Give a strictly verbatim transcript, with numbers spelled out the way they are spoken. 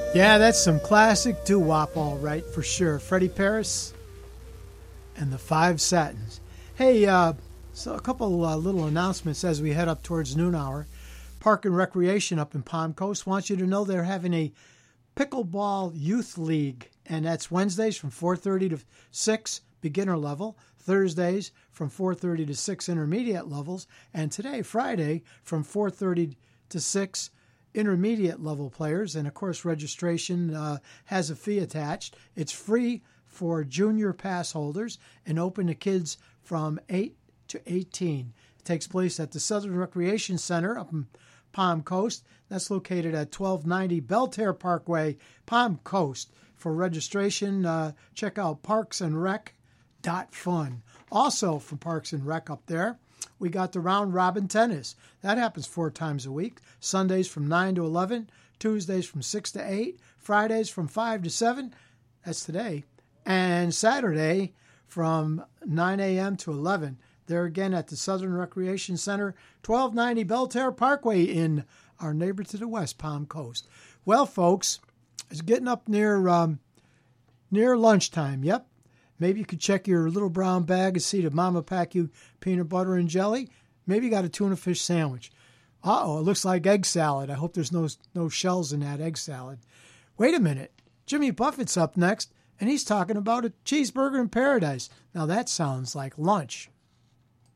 Yeah, that's some classic doo-wop, all right, for sure. Freddie Paris and the Five Satins. Hey, uh, so a couple uh, little announcements as we head up towards noon hour. Park and Recreation up in Palm Coast wants you to know they're having a pickleball youth league, and that's Wednesdays from four thirty to six, beginner level, Thursdays from four thirty to six, intermediate levels, and today, Friday, from four thirty to six, intermediate level players. And of course, registration uh, has a fee attached. It's free for junior pass holders and open to kids from eight to eighteen. It takes place at the Southern Recreation Center up in Palm Coast. That's located at twelve ninety Belterre Parkway, Palm Coast. For registration, uh, check out parks and rec dot fun. Also from Parks and Rec up there, we got the Round Robin Tennis. That happens four times a week. Sundays from nine to eleven, Tuesdays from six to eight, Fridays from five to seven, that's today, and Saturday from nine a.m. to eleven. There again at the Southern Recreation Center, twelve ninety Belterre Parkway in our neighbor to the west, Palm Coast. Well, folks, it's getting up near um, near lunchtime. Yep. Maybe you could check your little brown bag and see did Mama pack you peanut butter and jelly. Maybe you got a tuna fish sandwich. Uh-oh, it looks like egg salad. I hope there's no no shells in that egg salad. Wait a minute. Jimmy Buffett's up next, and he's talking about a cheeseburger in paradise. Now that sounds like lunch.